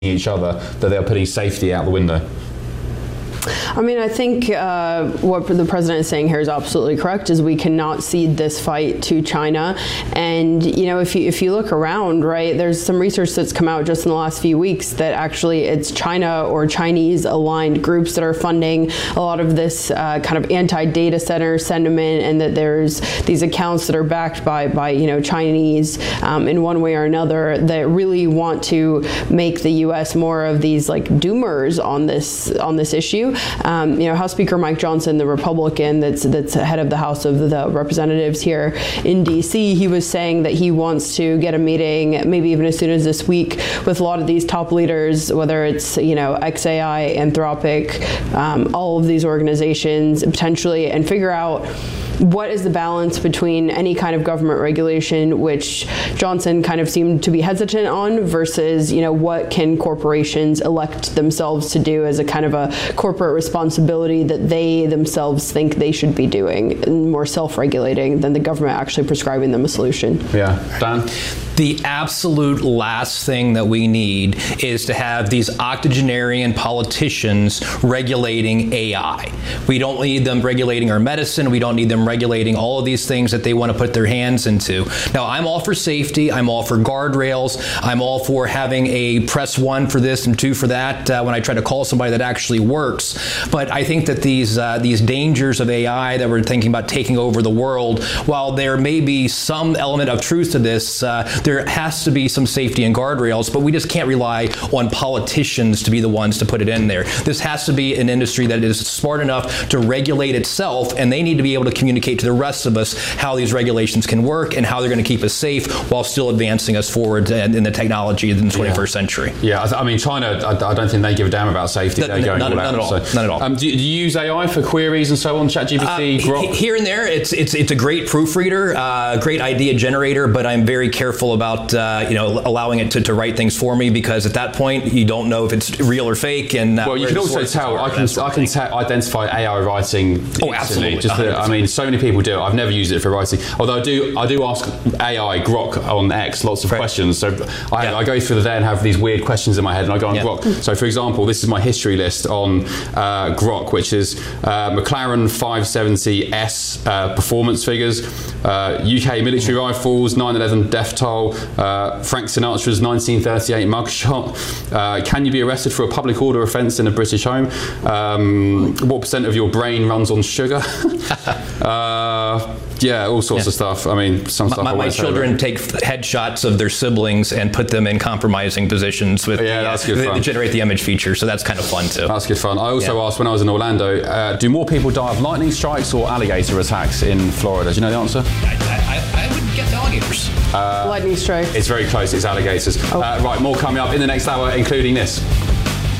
each other, that they're putting safety out the window? I mean, I think what the president is saying here is absolutely correct, is we cannot cede this fight to China. And, you know, if you look around, right, there's some research that's come out just in the last few weeks that actually it's China or Chinese aligned groups that are funding a lot of this kind of anti-data center sentiment, and that there's these accounts that are backed by you know, Chinese in one way or another that really want to make the U.S. more of these like doomers on this issue. You know, House Speaker Mike Johnson, the Republican that's head of the House of the Representatives here in D.C., he was saying that he wants to get a meeting, maybe even as soon as this week, with a lot of these top leaders, whether it's, you know, XAI, Anthropic, all of these organizations potentially, and figure out what is the balance between any kind of government regulation, which Johnson kind of seemed to be hesitant on, versus, you know, what can corporations elect themselves to do as a kind of a corporate responsibility that they themselves think they should be doing, and more self-regulating than the government actually prescribing them a solution. Yeah, Dan? The absolute last thing that we need is to have these octogenarian politicians regulating AI. We don't need them regulating our medicine. We don't need them regulating all of these things that they want to put their hands into. Now, I'm all for safety. I'm all for guardrails. I'm all for having a press 1 for this and 2 for that when I try to call somebody that actually works. But I think that these dangers of AI that we're thinking about taking over the world, while there may be some element of truth to this, there has to be some safety and guardrails, but we just can't rely on politicians to be the ones to put it in there. This has to be an industry that is smart enough to regulate itself, and they need to be able to communicate to the rest of us how these regulations can work and how they're going to keep us safe while still advancing us forward in the technology in the 21st century. Yeah, I mean, China, I don't think they give a damn about safety. They're going all out. None at all. Do you use AI for queries and so on, ChatGPT, Grok? Here and there, it's a great proofreader, great idea generator, but I'm very careful about you know, allowing it to write things for me, because at that point you don't know if it's real or fake. And well, you can also tell. I can identify AI writing. Oh, absolutely. I mean, so many people do it. I've never used it for writing. Although I do ask AI Grok on X lots of questions. So I go through the day and have these weird questions in my head, and I go on Grok. So, for example, this is my history list on Grok, which is McLaren 570S performance figures, UK military rifles, 9/11 death toll, Frank Sinatra's 1938 mugshot. Can you be arrested for a public order offence in a British home? What percent of your brain runs on sugar? Yeah, all sorts of stuff. I mean, some stuff. My children take headshots of their siblings and put them in compromising positions with that's good fun. Generate the image feature. So that's kind of fun too. That's good fun. I also asked when I was in Orlando, do more people die of lightning strikes or alligator attacks in Florida? Do you know the answer? I would get the alligators. Lightning strike. It's very close. It's alligators. Right, more coming up in the next hour, including this.